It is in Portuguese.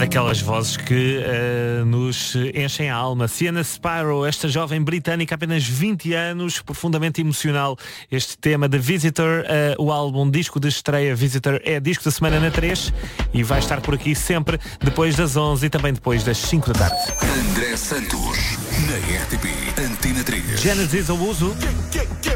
Aquelas vozes que nos enchem a alma. Sienna Spyro, esta jovem britânica, apenas 20 anos, profundamente emocional. Este tema de Visitor, o álbum disco de estreia Visitor é disco da semana na 3 e vai estar por aqui sempre depois das 11 e também depois das 5 da tarde. André Santos, na RTP Antena 3. Genesis Owusu.